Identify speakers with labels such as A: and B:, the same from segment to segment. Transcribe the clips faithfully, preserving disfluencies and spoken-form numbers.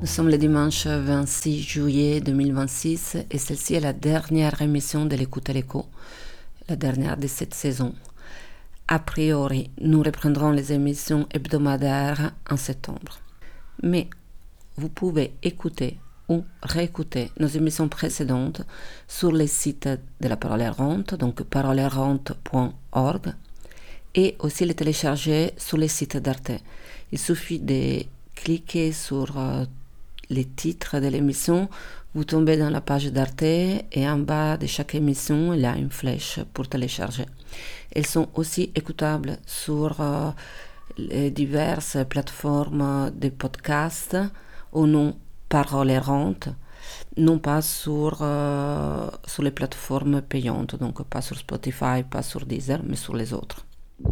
A: Nous sommes le dimanche vingt-six juillet deux mille vingt-six et celle-ci est la dernière émission de l'Écoute à l'écho, la dernière de cette saison. A priori, nous reprendrons les émissions hebdomadaires en septembre. Mais vous pouvez écouter ou réécouter nos émissions précédentes sur les sites de la Parole Errante, donc parole errante point org, et aussi les télécharger sur les sites d'Arte. Il suffit de cliquer sur euh, les titres de l'émission, vous tombez dans la page d'Arte et en bas de chaque émission, il y a une flèche pour télécharger. Elles sont aussi écoutables sur euh, les diverses plateformes de podcasts au nom Parole Errante, non pas sur, euh, sur les plateformes payantes, donc pas sur Spotify, pas sur Deezer, mais sur les autres.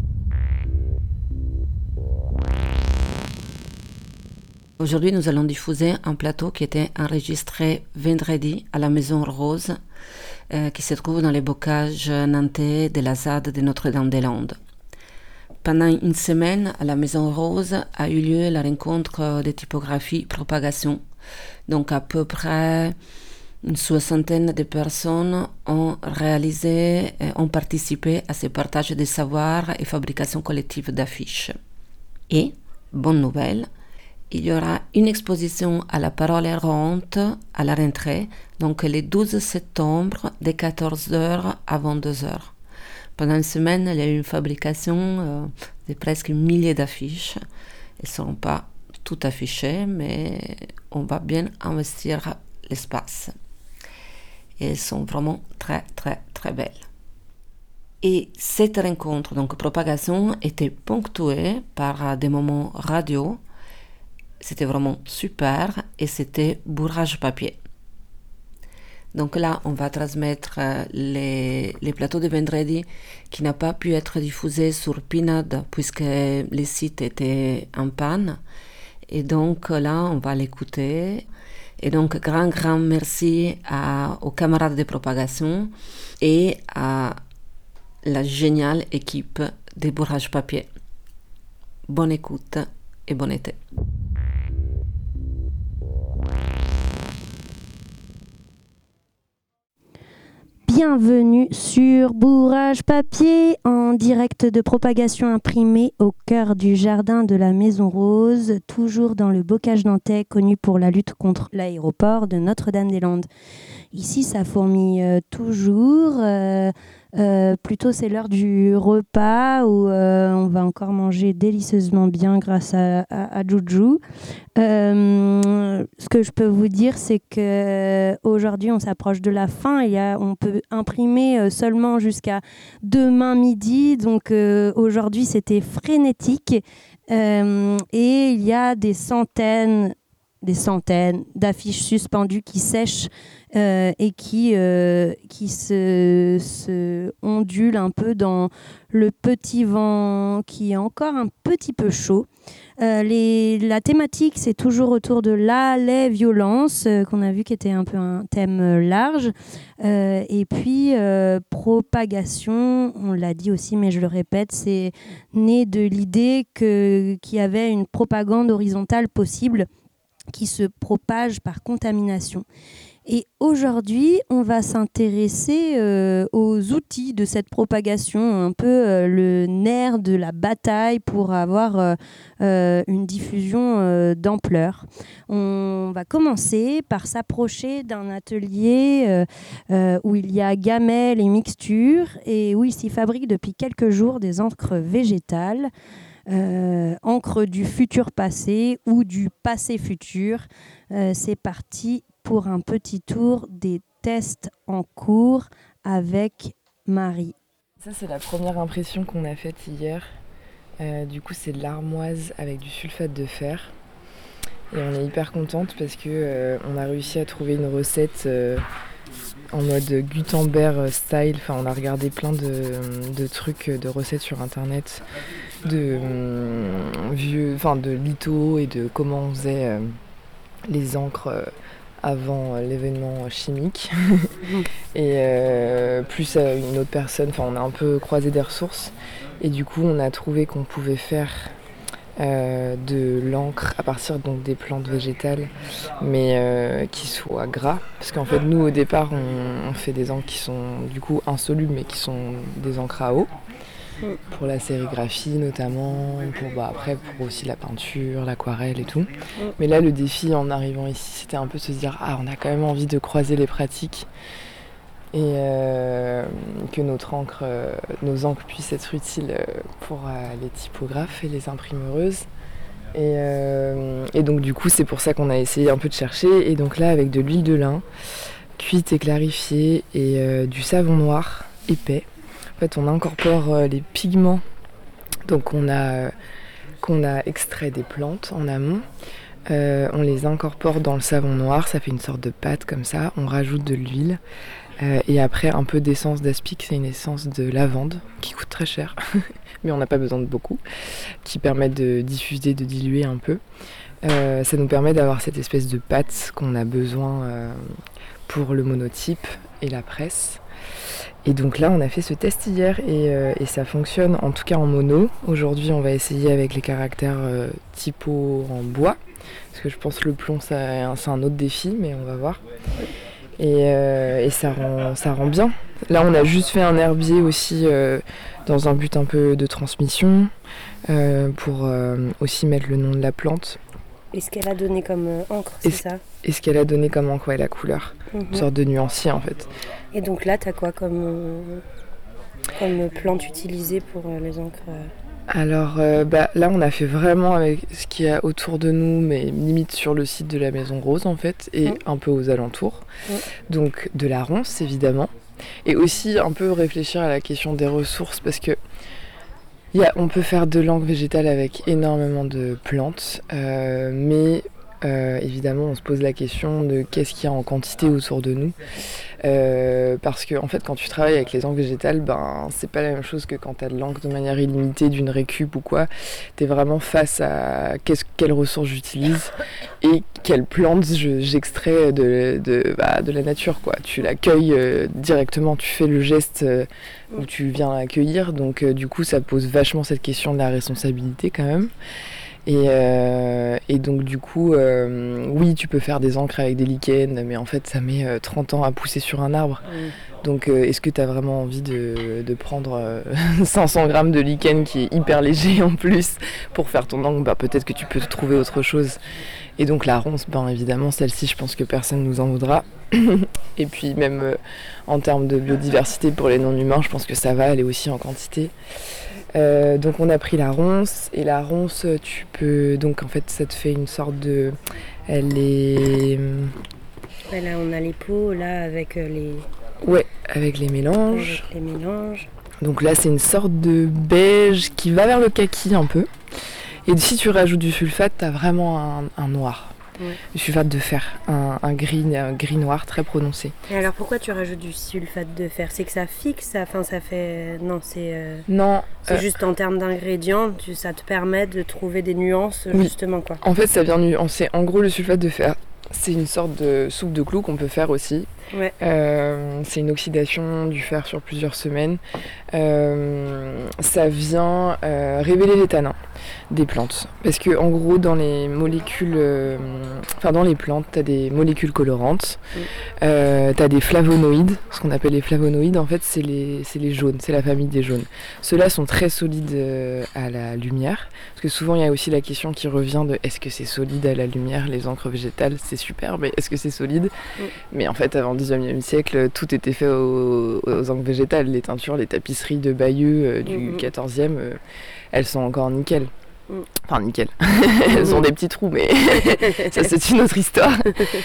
A: Aujourd'hui, nous allons diffuser un plateau qui était enregistré vendredi à la Maison Rose, euh, qui se trouve dans les bocages nantais de la Z A D de Notre-Dame-des-Landes. Pendant une semaine, à la Maison Rose a eu lieu la rencontre de typographie propagation. Donc à peu près une soixantaine de personnes ont réalisé, ont participé à ce partage de savoir et fabrication collective d'affiches. Et, bonne nouvelle, il y aura une exposition à la Parole Errante à la rentrée, donc le douze septembre, de quatorze heures à vingt-deux heures. Pendant une semaine, il y a eu une fabrication euh, de presque un millier d'affiches. Elles ne seront pas toutes affichées, mais on va bien investir l'espace. Et elles sont vraiment très, très, très belles. Et cette rencontre, donc propagation, était ponctuée par des moments radio. C'était vraiment super et c'était bourrage papier. Donc là, on va transmettre les, les plateaux de vendredi qui n'a pas pu être diffusés sur Pinade puisque les sites étaient en panne. Et donc là, on va l'écouter. Et donc, grand, grand merci à, aux camarades de propagation et à la géniale équipe des bourrages papier. Bonne écoute et bon été.
B: Bienvenue sur Bourrage Papier, en direct de propagation imprimée au cœur du jardin de la Maison Rose, toujours dans le bocage nantais connu pour la lutte contre l'aéroport de Notre-Dame-des-Landes. Ici, ça fourmille euh, toujours. Euh, euh, plutôt, c'est l'heure du repas où euh, on va encore manger délicieusement bien grâce à, à, à Joujou. Euh, ce que je peux vous dire, c'est qu'aujourd'hui, on s'approche de la fin. Il y a, on peut imprimer seulement jusqu'à demain midi. Donc, euh, aujourd'hui, c'était frénétique. Euh, et il y a des centaines des centaines d'affiches suspendues qui sèchent euh, et qui, euh, qui se, se ondulent un peu dans le petit vent qui est encore un petit peu chaud. Euh, les, la thématique, c'est toujours autour de la, les violences, euh, qu'on a vu qui était un peu un thème large. Euh, et puis, euh, propagation, on l'a dit aussi, mais je le répète, c'est né de l'idée que, qu'il y avait une propagande horizontale possible qui se propage par contamination. Et aujourd'hui, on va s'intéresser euh, aux outils de cette propagation, un peu euh, le nerf de la bataille pour avoir euh, euh, une diffusion euh, d'ampleur. On va commencer par s'approcher d'un atelier euh, euh, où il y a gamelles et mixtures et où il s'y fabrique depuis quelques jours des encres végétales. Euh, encre du futur passé ou du passé futur. Euh, c'est parti pour un petit tour des tests en cours avec Marie.
C: Ça, c'est la première impression qu'on a faite hier. Euh, du coup, c'est de l'armoise avec du sulfate de fer. Et on est hyper contente parce qu'on euh, a réussi à trouver une recette euh, en mode Gutenberg style. Enfin, on a regardé plein de, de trucs, de recettes sur internet, de euh, vieux, enfin de litho et de comment on faisait euh, les encres euh, avant euh, l'événement chimique. Et euh, plus euh, une autre personne, enfin on a un peu croisé des ressources et du coup on a trouvé qu'on pouvait faire euh, de l'encre à partir donc des plantes végétales, mais euh, qui soient gras. Parce qu'en fait, nous, au départ, on, on fait des encres qui sont du coup insolubles, mais qui sont des encres à eau. Pour la sérigraphie notamment, pour, bah, après pour aussi la peinture, l'aquarelle et tout. Mais là, le défi en arrivant ici, c'était un peu de se dire « Ah, on a quand même envie de croiser les pratiques et euh, que notre encre, euh, nos encres puissent être utiles pour euh, les typographes et les imprimeuses. » Et, euh, et donc du coup, c'est pour ça qu'on a essayé un peu de chercher. Et donc là, avec de l'huile de lin, cuite et clarifiée, et euh, du savon noir épais, en fait, on incorpore euh, les pigments donc on a, euh, qu'on a extrait des plantes en amont. Euh, on les incorpore dans le savon noir, ça fait une sorte de pâte comme ça. On rajoute de l'huile euh, et après un peu d'essence d'aspic, c'est une essence de lavande qui coûte très cher, mais on n'a pas besoin de beaucoup, qui permet de diffuser, de diluer un peu. Euh, ça nous permet d'avoir cette espèce de pâte qu'on a besoin euh, pour le monotype et la presse. Et donc là, on a fait ce test hier et, euh, et ça fonctionne en tout cas en mono. Aujourd'hui, on va essayer avec les caractères euh, typo en bois. Parce que je pense que le plomb, ça, c'est un autre défi, mais on va voir. Et, euh, et ça, rend, ça rend bien. Là, on a juste fait un herbier aussi euh, dans un but un peu de transmission, euh, pour euh, aussi mettre le nom de la plante.
B: Et ce qu'elle a donné comme euh, encre, c'est
C: et
B: ça?
C: Et ce qu'elle a donné comme encre, ouais, la couleur.
B: Mm-hmm.
C: Une sorte de nuancier, en fait.
B: Et donc là, t'as quoi comme, euh, comme plante utilisée pour euh, les encres euh...
C: Alors euh, bah, là, on a fait vraiment avec ce qu'il y a autour de nous, mais limite sur le site de la Maison Rose, en fait, et mm. un peu aux alentours. Mm. Donc de la ronce, évidemment. Et aussi un peu réfléchir à la question des ressources, parce que y a, on peut faire de l'encre végétale avec énormément de plantes, euh, mais euh, évidemment on se pose la question de qu'est-ce qu'il y a en quantité autour de nous. Euh, parce que en fait quand tu travailles avec les encres végétales, ben c'est pas la même chose que quand tu as de l'encre de manière illimitée d'une récup ou quoi. Tu es vraiment face à qu'est-ce, quelles ressources j'utilise et quelles plantes je, j'extrais de, de, bah, de la nature, quoi. Tu l'accueilles euh, directement, tu fais le geste euh, où tu viens l'accueillir, donc euh, du coup ça pose vachement cette question de la responsabilité quand même. Et, euh, et donc du coup, euh, oui, tu peux faire des encres avec des lichens, mais en fait ça met euh, trente ans à pousser sur un arbre. Mmh. Donc euh, est-ce que tu as vraiment envie de, de prendre euh, cinq cents grammes de lichen qui est hyper léger en plus pour faire ton encre? Bah, peut-être que tu peux trouver autre chose. Et donc la ronce, ben évidemment celle-ci je pense que personne nous en voudra. Et puis même euh, en termes de biodiversité pour les non-humains, je pense que ça va, elle est aussi en quantité. Euh, donc on a pris la ronce, et la ronce tu peux, donc en fait ça te fait une sorte de, elle est...
B: Ouais, là on a les pots là avec les...
C: Ouais, avec les mélanges.
B: Avec les mélanges.
C: Donc là c'est une sorte de beige qui va vers le kaki un peu, et si tu rajoutes du sulfate t'as vraiment un, un noir. Ouais. Du sulfate de fer, un, un, gris, un gris noir très prononcé.
B: Et alors pourquoi tu rajoutes du sulfate de fer? C'est que ça fixe, ça, enfin, ça fait... Non, c'est, euh...
C: non,
B: c'est euh... juste en termes d'ingrédients, tu, ça te permet de trouver des nuances,
C: oui.
B: Justement, quoi.
C: En fait, ça vient nuancer. En gros, le sulfate de fer, c'est une sorte de soupe de clous qu'on peut faire aussi.
B: Ouais.
C: Euh, c'est une oxydation du fer sur plusieurs semaines. Euh, ça vient euh, révéler les tanins des plantes. Parce que en gros, dans les molécules, euh, enfin dans les plantes, t'as des molécules colorantes, mm. euh, t'as des flavonoïdes. Ce qu'on appelle les flavonoïdes, en fait, c'est les, c'est les jaunes, c'est la famille des jaunes. Ceux-là sont très solides euh, à la lumière. Parce que souvent, il y a aussi la question qui revient de est-ce que c'est solide à la lumière? Les encres végétales, c'est super, mais est-ce que c'est solide? mm. Mais en fait, avant le dix-neuvième siècle, tout était fait aux, aux encres végétales. Les teintures, les tapisseries de Bayeux euh, du mmh. quatorzième, euh, elles sont encore nickel. Mmh. Enfin, nickel. Elles ont des petits trous, mais ça, c'est une autre histoire.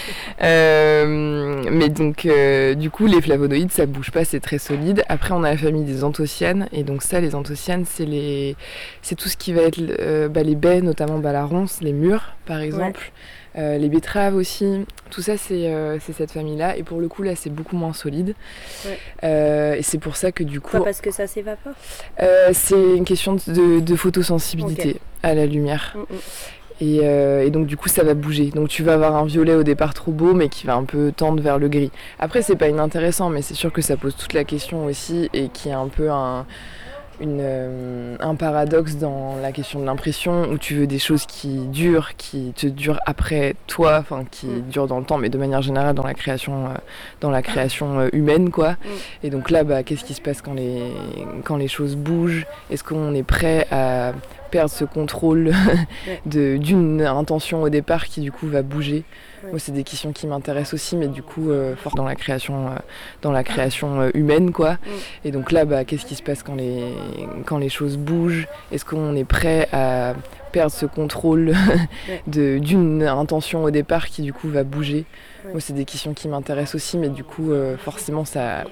C: euh, mais donc, euh, du coup, les flavonoïdes, ça bouge pas, c'est très solide. Après, on a la famille des anthocyanes. Et donc ça, les anthocyanes, c'est, les... c'est tout ce qui va être euh, bah, les baies, notamment bah, la ronce, les mûres, par exemple. Ouais. Euh, les betteraves aussi, tout ça c'est, euh, c'est cette famille-là, et pour le coup là c'est beaucoup moins solide. Ouais. Euh, et c'est pour ça que du coup...
B: Pas parce que ça s'évapore
C: euh, C'est une question de, de photosensibilité okay. à la lumière. Mm-hmm. Et, euh, et donc du coup ça va bouger. Donc tu vas avoir un violet au départ trop beau mais qui va un peu tendre vers le gris. Après c'est pas inintéressant, mais c'est sûr que ça pose toute la question aussi, et qui est un peu un... une, euh, un paradoxe dans la question de l'impression où tu veux des choses qui durent, qui te durent après toi, enfin qui mm. durent dans le temps, mais de manière générale dans la création, euh, dans la création euh, humaine, quoi. Mm. Et donc là, bah, qu'est-ce qui se passe quand les, quand les choses bougent ? Est-ce qu'on est prêt à perdre ce contrôle de, d'une intention au départ qui du coup va bouger ? Ouais. Moi, c'est des questions qui m'intéressent aussi, mais du coup, euh, fort dans la création, euh, dans la création euh, humaine, quoi. Mm. Et donc là, bah, qu'est-ce qui se passe quand les, quand les choses bougent ? Est-ce qu'on est prêt à perdre ce contrôle de, d'une intention au départ qui du coup va bouger ? Ouais. Moi, c'est des questions qui m'intéressent aussi, mais du coup, euh, forcément, ça